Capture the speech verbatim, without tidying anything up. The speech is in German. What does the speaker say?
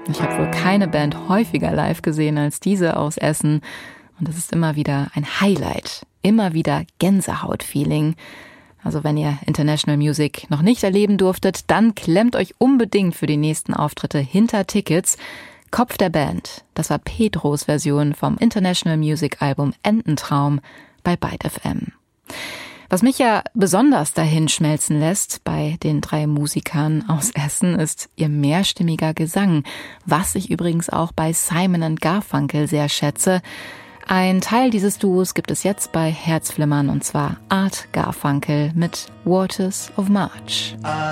Ich habe wohl keine Band häufiger live gesehen als diese aus Essen. Und es ist immer wieder ein Highlight. Immer wieder Gänsehaut-Feeling. Also wenn ihr International Music noch nicht erleben durftet, dann klemmt euch unbedingt für die nächsten Auftritte hinter Tickets. Kopf der Band, das war Pedros Version vom International Music Album Ententraum bei Byte F M. Was mich ja besonders dahin schmelzen lässt bei den drei Musikern aus Essen ist ihr mehrstimmiger Gesang, was ich übrigens auch bei Simon and Garfunkel sehr schätze. Ein Teil dieses Duos gibt es jetzt bei Herzflimmern und zwar Art Garfunkel mit Waters of March.